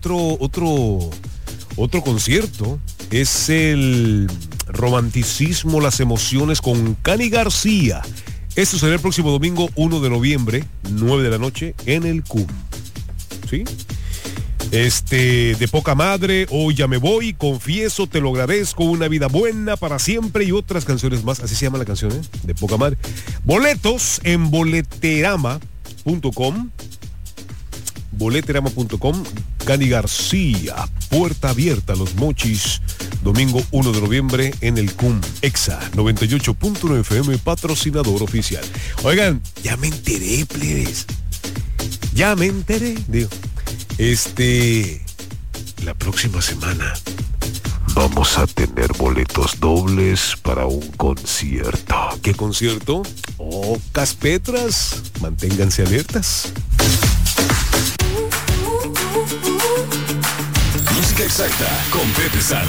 otro concierto. Es el Romanticismo, las emociones con Cani García. Esto será el próximo domingo 1 de noviembre, 9 de la noche, en el CUM. ¿Sí? De Poca Madre, Hoy ya me voy, Confieso, Te lo agradezco, Una vida buena para siempre y otras canciones más. Así se llama la canción, de Poca Madre. Boletos en boleterama.com. Boleterama.com. Cani García, puerta abierta, Los Mochis, domingo 1 de noviembre en el CUM EXA 98.9 FM, patrocinador oficial. Oigan, ya me enteré, plebes. Ya me enteré, digo. La próxima semana vamos a tener boletos dobles para un concierto. ¿Qué concierto? Caspetras. Manténganse alertas. Música exacta con Pepe San.